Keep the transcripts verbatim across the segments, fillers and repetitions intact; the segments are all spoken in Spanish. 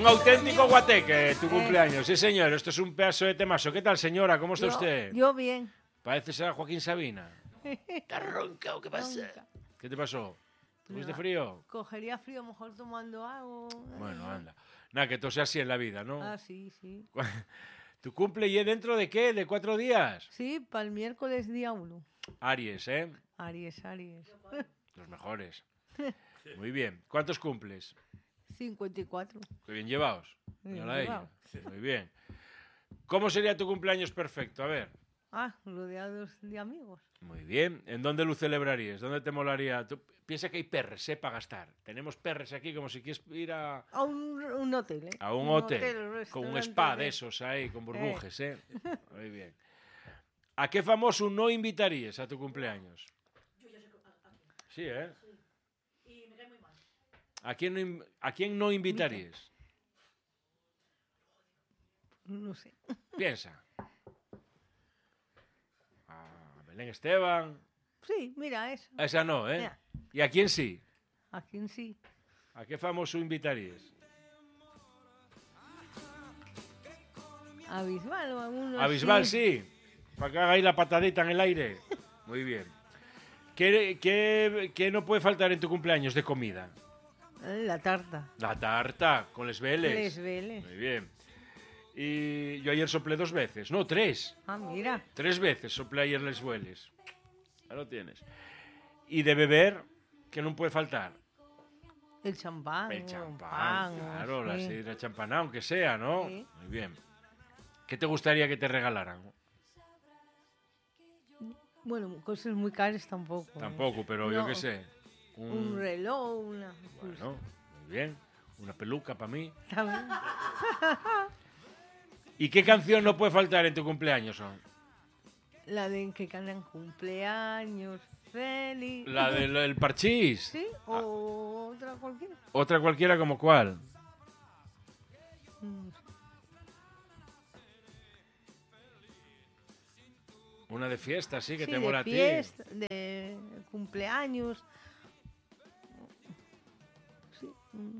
Un auténtico guateque, tu cumpleaños. Sí, señor, esto es un pedazo de temazo. ¿Qué tal, señora? ¿Cómo está yo, usted? Yo bien. Parece ser a Joaquín Sabina. ¿Está ronca o qué pasa? Ronca. ¿Qué te pasó? ¿Tuviste frío? Cogería frío mejor tomando algo. Bueno, anda. Nada, que todo sea así en la vida, ¿no? Ah, sí, sí. ¿Tu cumple y dentro de qué? ¿De cuatro días? Sí, para el miércoles día uno. Aries, ¿eh? Aries, Aries. Los mejores. Muy bien. ¿Cuántos cumples? cincuenta y cuatro. Qué bien llevados. Bien Mírala a ella. llevados. Muy bien. ¿Cómo sería tu cumpleaños perfecto? A ver. Ah, rodeados de amigos. Muy bien. ¿En dónde lo celebrarías? ¿Dónde te molaría? Tú piensa que hay perres, ¿eh? Para gastar. Tenemos perres aquí como si quieres ir a... A un, un hotel, ¿eh? A un, un hotel. hotel Con un restaurante spa de de esos ahí, con burbujes, ¿eh? Muy bien. ¿A qué famoso no invitarías a tu cumpleaños? Yo ya sé a, a quién. Sí, ¿eh? Sí. Y me cae muy mal. ¿A quién no, in- a quién no invitarías? No sé. Piensa. A Belén Esteban. Sí, mira eso. A esa no, ¿eh? Mira. ¿Y a quién sí? ¿A quién sí? ¿A qué famoso invitarías? A Bisbal o a alguno A así. Bisbal, sí. Para que haga ahí la patadita en el aire. Muy bien. ¿Qué, qué, qué no puede faltar en tu cumpleaños de comida? La tarta. La tarta con les veles. Les veles. Muy bien. Y yo ayer soplé dos veces. No, tres. Ah, mira. Tres veces soplé ayer les veles. Ya lo tienes. Y de beber, ¿qué no puede faltar? El champán. El o champán, pan, claro, o la sí. sidra champaná, aunque sea, ¿no? Sí. Muy bien. ¿Qué te gustaría que te regalaran? Bueno, cosas muy caras tampoco. ¿eh? Tampoco, pero yo No. qué sé. Un, Un reloj, una... Bueno, muy bien. Una peluca para mí. También. ¿Y qué canción no puede faltar en tu cumpleaños? Son? La de que cantan cumpleaños feliz. La del el parchís. ¿Sí? O otra cualquiera. Otra cualquiera como cuál. Mm, Una de fiesta, sí, que sí, te mola de a ti. fiesta, de cumpleaños. Sí. mm,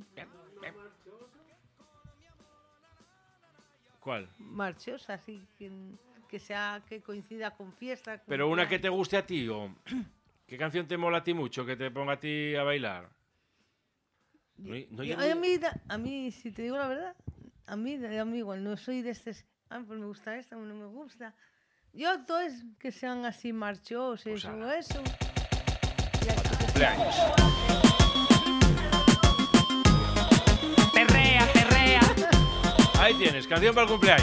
¿Cuál? Marchosa, sí. Que, que sea que coincida con fiesta. Pero una que cumpleaños. te guste a ti, o ¿qué canción te mola a ti mucho, que te ponga a ti a bailar? No, hay- no hay Yo- muy- a, mí, da- a mí, si te digo la verdad, a mí, a mí igual, no soy de este... Ah, pues me gusta esta, no me gusta. Yo, todo es que sean así marchosos Pues o ala. eso. Ya está. Cumpleaños. Perrea, perrea. Ahí tienes, canción para el cumpleaños.